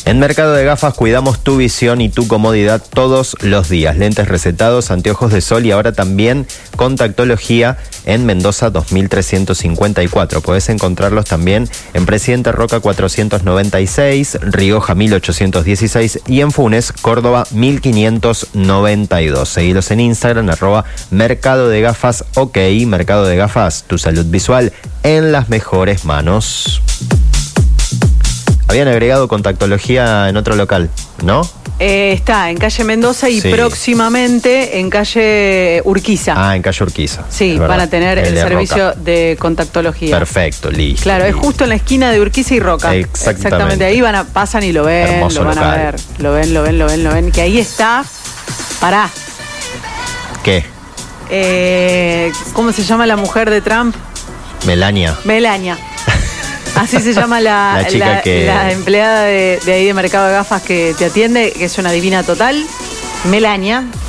En Mercado de Gafas cuidamos tu visión y tu comodidad todos los días. Lentes recetados, anteojos de sol y ahora también contactología en Mendoza 2354. Podés encontrarlos también en Presidente Roca 496, Rioja 1816 y en Funes, Córdoba 1592. Seguilos en Instagram, @Mercado de Gafas OK. Mercado de Gafas, tu salud visual en las mejores manos. Habían agregado contactología en otro local, ¿no? Está en calle Mendoza y próximamente en calle Urquiza. Ah, en calle Urquiza. Sí, van a tener el servicio de contactología. Perfecto, listo. Claro, listo. Es justo en la esquina de Urquiza y Roca. Exactamente. Ahí pasan y lo ven, Hermoso lo van local. a ver. Lo ven. Que ahí está. Pará. ¿Qué? ¿Cómo se llama la mujer de Trump? Melania. Así se llama la empleada de ahí de Mercado de Gafas que te atiende, que es una divina total. Melania.